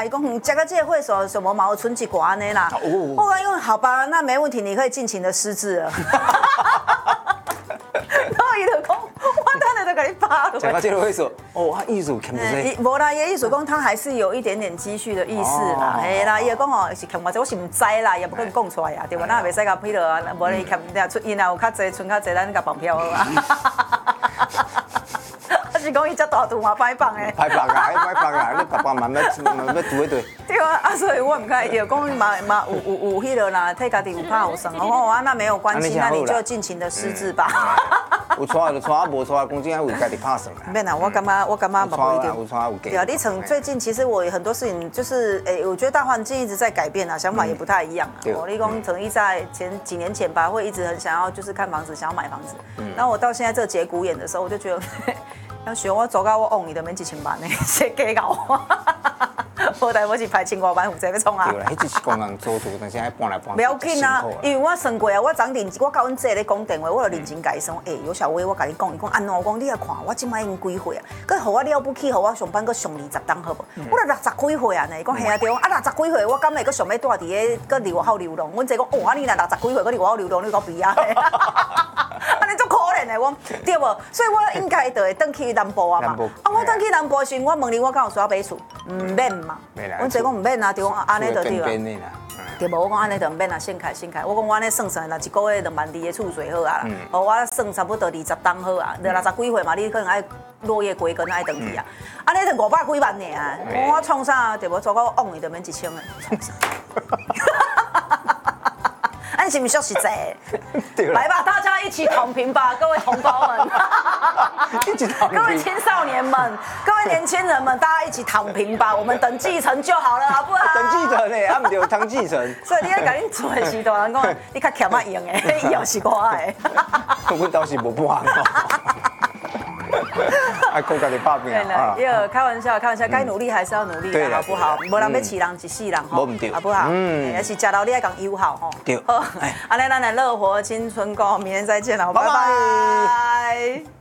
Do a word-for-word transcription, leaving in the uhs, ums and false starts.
伊讲加个这个会所什么毛存几寡呢啦。我讲因为好吧，那没问题，你可以尽情的失智了。然后伊就讲，我等下就给你发了。 讲到这个会说，哦，他艺术欠不这？ 无啦，伊艺术讲他还是有一点点积蓄的意思啦，嘿啦，伊讲哦是欠我这，我是唔知啦，也不可能讲出来呀，对吧？那袂使甲批落啊，无咧欠，出因若有较济，存较济，咱甲放票好啊。是讲伊只大肚嘛，歹放诶。 歹放啊，歹放啊，你爸爸慢慢慢慢要对对。 对啊，啊，所以我唔看，伊就讲嘛嘛有有有迄个啦，替家己有拍有算。我讲啊，那没有关系，那你就尽情的失智吧。 有错就错，无错，讲真啊，为家己拍算啦。 免啦，我感觉我感觉不一定。 有错有假。 对啊，立成最近其实我有很多事情，就是诶，我觉得大环境一直在改变啊，想法也不太一样啊。我立功曾一在前几年前吧，会一直很想要就是看房子，想要买房子。然后我到现在这节骨眼的时候，我就觉得。要学我走到我往你的免一千万呢，先给我。无代无志排千五万，有这要创啊？ 对啦，迄就是公人做主，但是爱搬来搬去。 不要紧啊，因为我算过啊，我昨认，我甲阮姐咧讲电话，我就认真甲伊讲，诶，有小薇，我甲你讲，伊讲安怎？我讲你来看，我即摆已经几岁啊？佮互我了不起，互我上班佮上二十档好无？我都六十几岁啊呢，伊讲嘿啊对，啊六十几岁，我敢会佮上要住伫个佮外口流浪？阮姐讲，哦，啊你若六十几岁佮伫外口流浪，你讲比啊？安尼足可怜的，我对无？所以我应该就会转去南部啊嘛。啊，我转去南部时，我问你，我敢有需要买厝？唔免嘛。阮姐讲唔免啊，对讲安尼就对啊。对无？我讲安尼就唔免啊，先开先开。我讲我安尼算算，若一个月两万二的厝税好啊啦。哦，我算差不多二十档好啊，六十几岁嘛，你可能爱落叶归根爱转去啊。安尼就五百几万呢啊！我创啥？对无？做到往伊就免一千个，创啥？安是不是实在？来吧，大家一起躺平吧，各位同胞们，各位青少年们，各位年轻人们，大家一起躺平吧，我们等继承就好了，好不好？ 等继承呢，啊，唔对，等继承。 所以你要甲恁做的时，大人讲，你较欠啊用的，以后是我的。 阮倒是无半哦。爱顾家己拍拼啊！ 要开玩笑，开玩笑，该努力还是要努力的，好不好？无人要饲人一世人吼，好不好？嗯，也是食到你爱讲友好吼。 对。 好，安尼咱来乐活青春歌，明天再见了，拜拜。